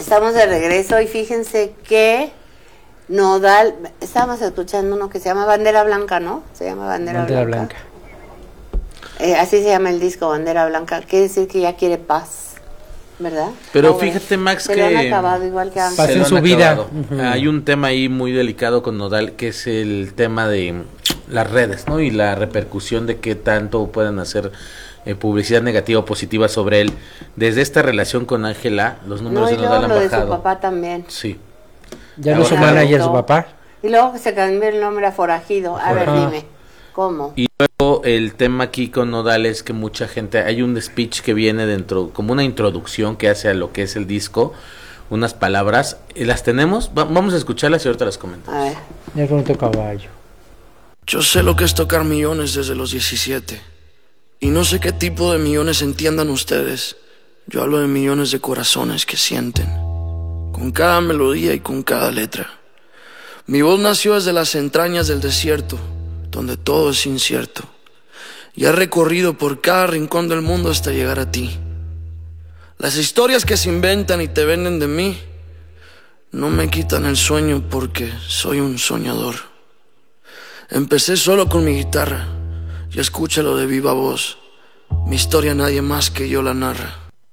Estamos de regreso y fíjense que Nodal, estábamos escuchando uno que se llama Bandera Blanca, ¿no? Se llama Bandera Blanca. Así se llama el disco, Bandera Blanca. Quiere decir que ya quiere paz, ¿verdad? Pero fíjate, Max, se que le han acabado igual que paz en su vida. Hay un tema ahí muy delicado con Nodal, que es el tema de las redes, ¿no? Y la repercusión de qué tanto pueden hacer publicidad negativa o positiva sobre él. Desde esta relación con Ángela, los números de Nodal han bajado. De su papá también. Sí. Ya no es su manager, su papá. Y luego que se cambió el nombre a Forajido. A ver, dime, ¿cómo? Y luego el tema aquí con Nodal es que mucha gente, hay un speech que viene dentro, como una introducción que hace a lo que es el disco, unas palabras, las tenemos, vamos a escucharlas y ahorita las comentamos. A ver. Ya con tu caballo. Yo sé lo que es tocar millones desde los 17. Y no sé qué tipo de millones entiendan ustedes. Yo hablo de millones de corazones que sienten, con cada melodía y con cada letra. Mi voz nació desde las entrañas del desierto, donde todo es incierto. Y ha recorrido por cada rincón del mundo hasta llegar a ti. Las historias que se inventan y te venden de mí no me quitan el sueño porque soy un soñador. Empecé solo con mi guitarra. Y escúchalo de viva voz. Mi historia nadie más que yo la narra.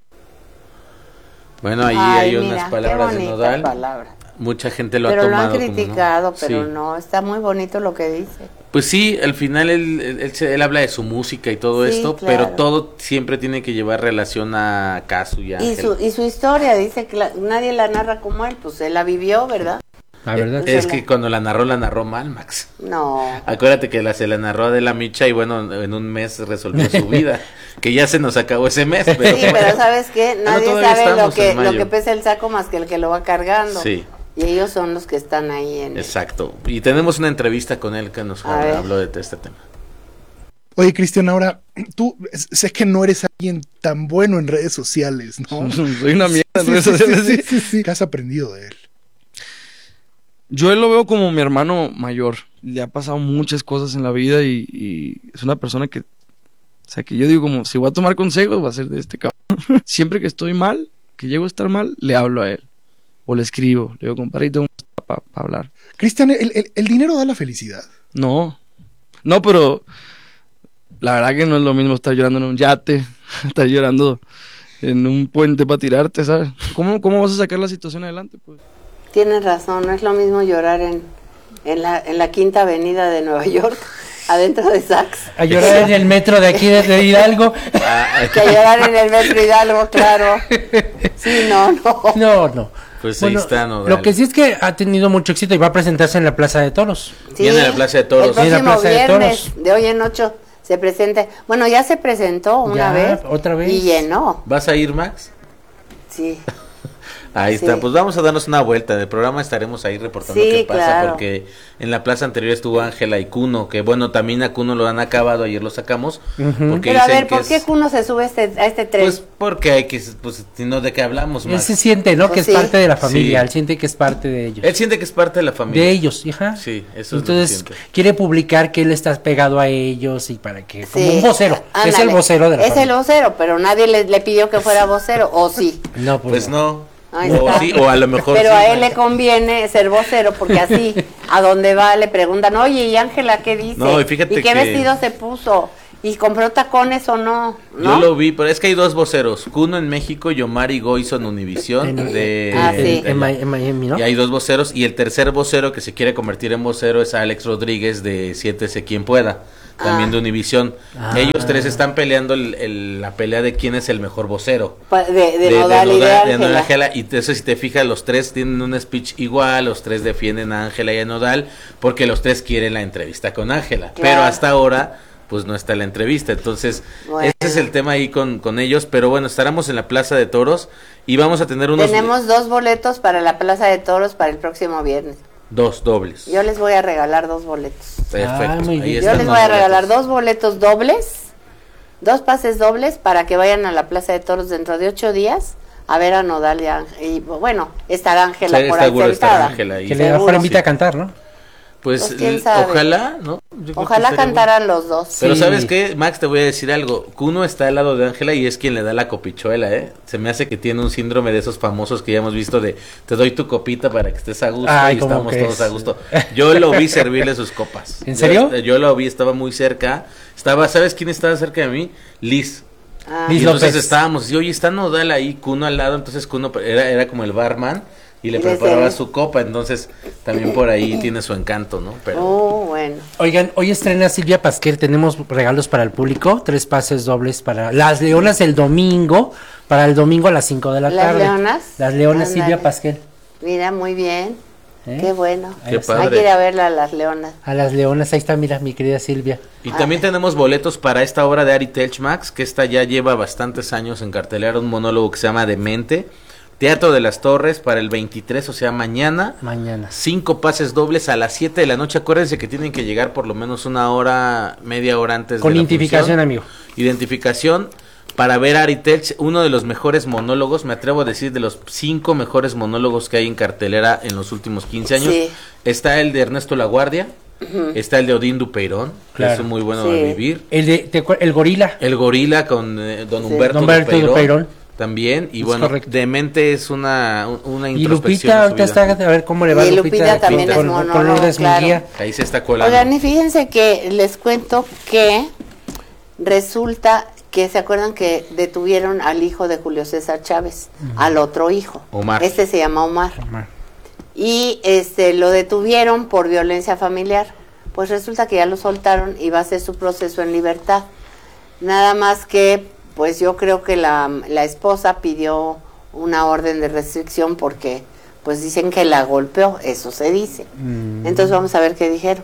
Bueno, ahí hay unas palabras de Nodal. Palabra. Mucha gente lo ha tomado. tomado. Pero lo han criticado, como, pero sí. no, está muy bonito lo que dice. Pues sí, al final él habla de su música y todo esto, claro. Pero todo siempre tiene que llevar relación a Casu y a Ángel. Y su historia, dice que nadie la narra como él, pues él la vivió, ¿verdad? La verdad. Es que cuando la narró mal, Max. No. Acuérdate que se la narró a Adela Micha y bueno, en un mes resolvió su vida. Que ya se nos acabó ese mes. Pero sí, pero ¿sabes qué? Nadie sabe lo que pesa el saco más que el que lo va cargando. Sí. Y ellos son los que están ahí en... Exacto. Y tenemos una entrevista con él que nos habló de este tema. Oye, Cristian, ahora, tú sé que no eres alguien tan bueno en redes sociales, ¿no? Soy una mierda en redes sociales. Sí. ¿Qué has aprendido de él? Yo él lo veo como mi hermano mayor. Le ha pasado muchas cosas en la vida y es una persona que... O sea, que yo digo como, si voy a tomar consejos, va a ser de este cabrón. Siempre que estoy mal, que llego a estar mal, le hablo a él. O le escribo, le digo, compadrito, para hablar. Cristian, ¿el dinero da la felicidad? No, pero la verdad que no es lo mismo estar llorando en un yate, estar llorando en un puente para tirarte, ¿sabes? ¿Cómo vas a sacar la situación adelante, pues? Tienes razón, no es lo mismo llorar en la Quinta Avenida de Nueva York, adentro de Saks. A llorar en el metro de aquí de Hidalgo. Que a llorar en el metro Hidalgo, claro. Sí, No. Pues ahí está, Nodal. Lo que sí es que ha tenido mucho éxito y va a presentarse en la Plaza de Toros. Sí, viene a la Plaza de Toros. El próximo viernes, de hoy en 8, se presenta. Bueno, ya se presentó una vez. Otra vez. Y llenó. ¿Vas a ir, Max? Sí. Ahí está, pues vamos a darnos una vuelta. En el programa estaremos ahí reportando qué pasa, claro. Porque en la plaza anterior estuvo Ángela y Cuno, que bueno, también a Cuno lo han acabado, ayer lo sacamos. Porque pero a ver, ¿por qué Cuno se sube a este tren? Pues porque hay que, pues, si no, ¿de qué hablamos, Max? Él se siente, ¿no? Pues que es parte de la familia, él siente que es parte de ellos. Él siente que es parte de la familia. De ellos, hija. Sí, eso entonces, es lo que siente. Quiere publicar que él está pegado a ellos y para que, como un Sí, vocero, ándale. es el vocero de la familia. Es el vocero, pero nadie le pidió que fuera vocero, ¿o sí? No, pues no. O sí, o a lo mejor pero sí, a él le conviene ser vocero porque así a donde va le preguntan, oye, ¿y Ángela qué dice? No, y fíjate qué vestido se puso? ¿Y compró tacones o no? Yo lo vi, pero es que hay dos voceros, Cuno en México y Omar y Goizo en Univisión en Miami, ¿no? Y hay dos voceros y el tercer vocero que se quiere convertir en vocero es Alex Rodríguez de Siéntese Quien Pueda, también de Univisión. Ellos tres están peleando la pelea de quién es el mejor vocero. De Nodal y de Ángela. Y eso, si te fijas, los tres tienen un speech igual, los tres defienden a Ángela y a Nodal, porque los tres quieren la entrevista con Ángela. Claro. Pero hasta ahora, pues no está la entrevista. Entonces, ese es el tema ahí con ellos. Pero bueno, estaremos en la Plaza de Toros y vamos a tener Tenemos 2 boletos para la Plaza de Toros para el próximo viernes. 2 dobles. Yo les voy a regalar 2 boletos. Perfecto. Yo les voy a regalar 2 boletos dobles, 2 pases dobles para que vayan a la Plaza de Toros dentro de 8 días a ver a Nodal y bueno, estará Ángela por ahí sentada. Que le mejor invita a cantar, ¿no? Pues quién sabe. Ojalá, ¿no? Ojalá cantaran los dos. Pero Sí. ¿sabes qué, Max? Te voy a decir algo. Kuno está al lado de Ángela y es quien le da la copichuela, ¿eh? Se me hace que tiene un síndrome de esos famosos que ya hemos visto de te doy tu copita para que estés a gusto Ay, y ¿cómo estamos crees? todos a gusto. Yo lo vi servirle sus copas. ¿En serio? Yo lo vi, estaba muy cerca. ¿Sabes quién estaba cerca de mí? Liz. Ah, Liz Y entonces López. estábamos así, oye, está Nodal ahí, Kuno al lado, entonces Kuno era como el barman y le Y le preparaba servía. su copa, entonces también por ahí tiene su encanto, ¿no? Pero bueno. Oigan, hoy estrena Silvia Pasquel, tenemos regalos para el público, 3 pases dobles para Las Leonas el domingo, para el domingo a las 5 de la ¿Las tarde. Leonas? Las Leonas, Ándale. Silvia Pasquel. Mira, muy bien. ¿Eh? Qué bueno. Qué Hay padre. que ir a verla a las leonas. A Las Leonas, ahí está, mira, mi querida Silvia. Y también tenemos boletos para esta obra de Ari Telch, Max, que esta ya lleva bastantes años en cartelera, un monólogo que se llama Demente. Teatro de las Torres para el 23, o sea, mañana. Mañana. 5 pases dobles a las 7 de la noche. Acuérdense que tienen que llegar por lo menos una hora, media hora antes Con de la identificación, función. amigo. Identificación para ver a Ari Telch, uno de los mejores monólogos, me atrevo a decir, de los 5 mejores monólogos que hay en cartelera en los últimos 15 años. Sí. Está el de Ernesto Laguardia, está el de Odín Dupeirón, que Claro. es un muy bueno Sí. de vivir. El gorila. El Gorila con don Sí. Humberto, Don Humberto Dupeirón, Dupeirón. también. Y Es bueno, correcto. Demente es una Y introspección. Lupita, de su ahorita vida. está, a ver cómo le va Y a Lupita también es con monólogo, Lourdes claro. Munguía. Ahí se está colando. Oigan, y fíjense que les cuento que resulta que se acuerdan que detuvieron al hijo de Julio César Chávez, al otro hijo. Omar. Este se llama Omar. Y lo detuvieron por violencia familiar. Pues resulta que ya lo soltaron y va a hacer su proceso en libertad. Nada más que, pues yo creo que la esposa pidió una orden de restricción porque, pues dicen que la golpeó, eso se dice. Entonces vamos a ver qué dijeron.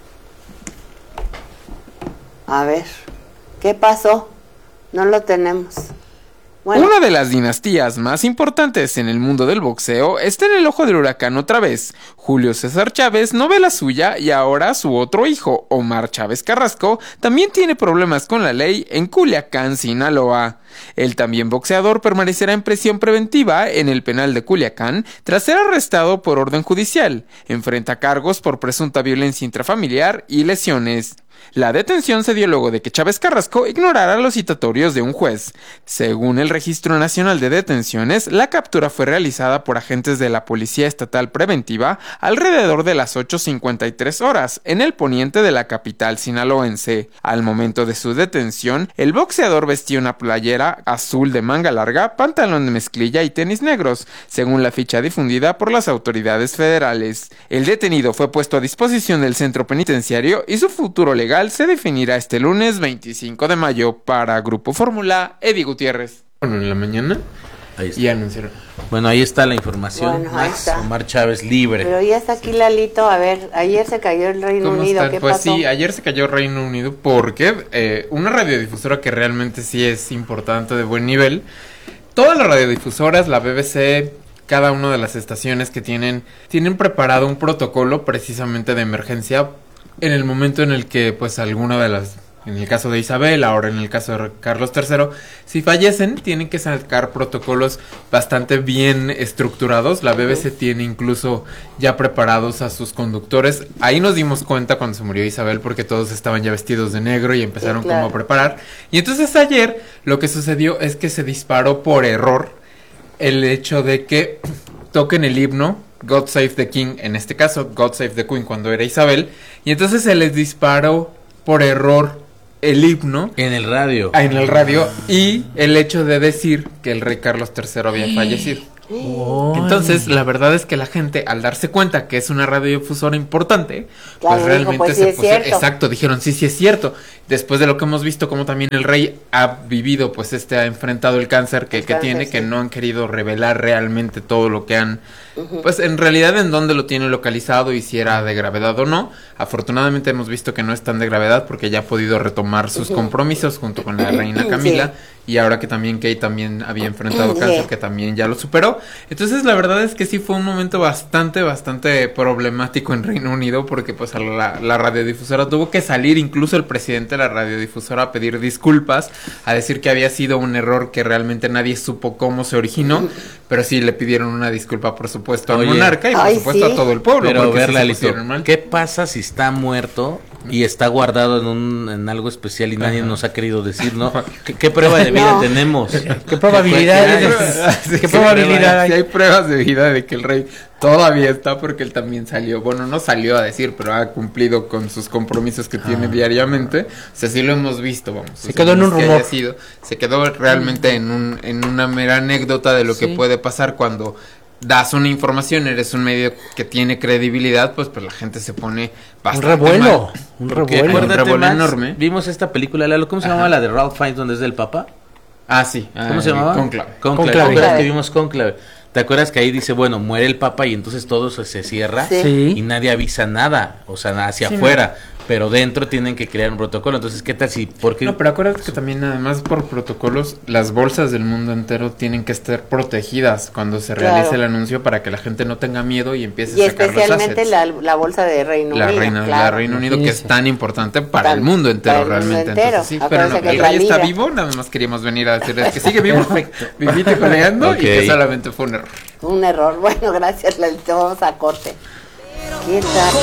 A ver, ¿qué pasó? No lo tenemos. Bueno, Una de las dinastías más importantes en el mundo del boxeo está en el ojo del huracán otra vez. Julio César Chávez no ve la suya y ahora su otro hijo, Omar Chávez Carrasco, también tiene problemas con la ley en Culiacán, Sinaloa. El también boxeador permanecerá en prisión preventiva en el penal de Culiacán tras ser arrestado por orden judicial. Enfrenta cargos por presunta violencia intrafamiliar y lesiones. La detención se dio luego de que Chávez Carrasco ignorara los citatorios de un juez. Según el Registro Nacional de Detenciones, la captura fue realizada por agentes de la Policía Estatal Preventiva alrededor de las 8:53 horas en el poniente de la capital sinaloense. Al momento de su detención, el boxeador vestía una playera azul de manga larga, pantalón de mezclilla y tenis negros, según la ficha difundida por las autoridades federales. El detenido fue puesto a disposición del centro penitenciario y su futuro legal se definirá este lunes 25 de mayo. Para Grupo Fórmula, Eddie Gutiérrez. Bueno, en la mañana Ahí está. y anunciaron. Bueno, ahí está la información. Bueno, ahí Max, está. Omar Chávez libre. pero ya está aquí Lalito. A ver, ayer se cayó el Reino ¿Cómo Unido. están? ¿Qué Pues pasó? sí, ayer se cayó Reino Unido porque una radiodifusora que realmente sí es importante, de buen nivel. Todas las radiodifusoras, la BBC, cada una de las estaciones que tienen preparado un protocolo precisamente de emergencia en el momento en el que pues alguna de las, en el caso de Isabel, ahora en el caso de Carlos III, si fallecen, tienen que sacar protocolos bastante bien estructurados. La BBC tiene incluso ya preparados a sus conductores. Ahí nos dimos cuenta cuando se murió Isabel, porque todos estaban ya vestidos de negro y empezaron Sí, claro. como a preparar. Y entonces ayer lo que sucedió es que se disparó por error el hecho de que toquen el himno God Save the King, en este caso God Save the Queen cuando era Isabel, y entonces se les disparó por error el himno En el radio. en el radio y el hecho de decir que el rey Carlos III había fallecido. Entonces, la verdad es que la gente, al darse cuenta que es una radiodifusora importante, Claro, pues dijo, realmente pues, sí se es pusieron, cierto. exacto, dijeron, sí es cierto. Después de lo que hemos visto, como también el rey ha vivido, pues ha enfrentado el cáncer que cáncer, tiene, sí. que no han querido revelar realmente todo lo que han, pues en realidad en dónde lo tiene localizado y si era de gravedad o no. Afortunadamente hemos visto que no es tan de gravedad porque ya ha podido retomar sus compromisos junto con la reina Camila. y ahora que también Kate también había enfrentado cáncer, que también ya lo superó. Entonces la verdad es que sí fue un momento bastante problemático en Reino Unido, porque pues la radiodifusora tuvo que salir, incluso el presidente de la radiodifusora, a pedir disculpas, a decir que había sido un error que realmente nadie supo cómo se originó, pero sí le pidieron una disculpa, por supuesto, al monarca y por supuesto a todo el pueblo. Pero verla, ¿qué pasa si está muerto y está guardado en algo especial y nadie nos ha querido decir, ¿no? ¿Qué prueba de vida tenemos? ¿Qué probabilidad hay? Sí hay pruebas de vida de que el rey todavía está, porque él también salió, bueno, no salió a decir, pero ha cumplido con sus compromisos que tiene diariamente. O sea, sí lo hemos visto, vamos. Se quedó en un rumor. Se quedó realmente en una mera anécdota de lo que puede pasar cuando das una información, eres un medio que tiene credibilidad, pues la gente se pone bastante un revuelo enorme. Vimos esta película, Lalo, ¿cómo se llama la de Ralph Fiennes, donde es del Papa? Ah, sí. ¿Cómo se llamaba? Conclave. Que vimos Conclave. ¿Te acuerdas que ahí dice, bueno, muere el Papa y entonces todo se cierra y nadie avisa nada, o sea, hacia afuera, pero dentro tienen que crear un protocolo? Entonces, ¿qué tal si? Porque no, pero acuérdate que también, además, por protocolos, las bolsas del mundo entero tienen que estar protegidas cuando se realice el anuncio, para que la gente no tenga miedo y empiece a sacar los assets. Y especialmente la bolsa de Reino Unido. La Reino Unido, que es tan importante para el mundo entero, realmente. Entonces, sí, pero no, el rey está vivo, nada más queríamos venir a decirles que sigue vivo, vivito y coleando, y que solamente fue un error. Un error. Bueno, gracias, Lalito. Vamos a corte. ¿Qué tal?